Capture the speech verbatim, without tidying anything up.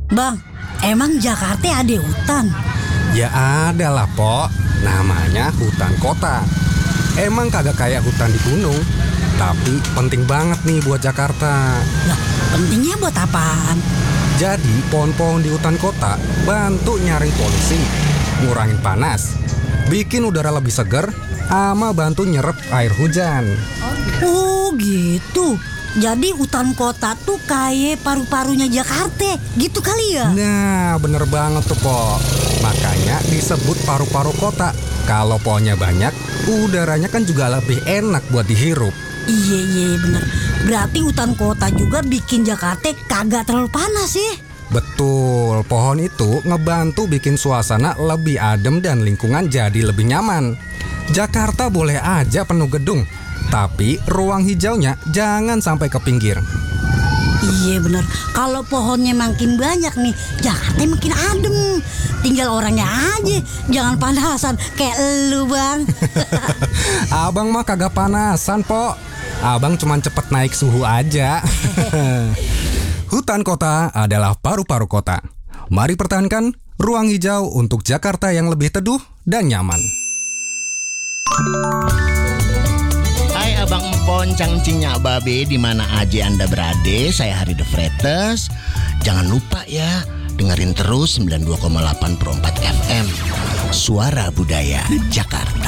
Bang, emang Jakarta ada hutan? Ya ada lah, Pok. Namanya hutan kota. Emang kagak kayak hutan di gunung, tapi penting banget nih buat Jakarta. Lah, pentingnya buat apaan? Jadi pohon-pohon di hutan kota bantu nyaring polusi, ngurangin panas, bikin udara lebih segar, sama bantu nyerap air hujan. Oh gitu. Jadi hutan kota tuh kayak paru-parunya Jakarta, gitu kali ya? Nah, bener banget tuh, Pok. Makanya disebut paru-paru kota. Kalau pohonnya banyak, udaranya kan juga lebih enak buat dihirup. Iya, iya bener. Berarti hutan kota juga bikin Jakarta kagak terlalu panas sih. Betul, pohon itu ngebantu bikin suasana lebih adem dan lingkungan jadi lebih nyaman. Jakarta boleh aja penuh gedung, tapi ruang hijaunya jangan sampai ke pinggir. Iya bener. Kalau pohonnya makin banyak nih, Jakarta makin adem. Tinggal orangnya aja jangan panasan kayak elu, Bang. Abang mah kagak panasan, Pok. Abang cuman cepet naik suhu aja. Hutan kota adalah paru-paru kota. Mari pertahankan ruang hijau untuk Jakarta yang lebih teduh dan nyaman. Hai Abang Empon, cangcingnya Babe, di mana aja Anda berada, saya Hari The Fretes. Jangan lupa ya, dengerin terus sembilan puluh dua koma delapan Pro empat F M. Suara Budaya Jakarta.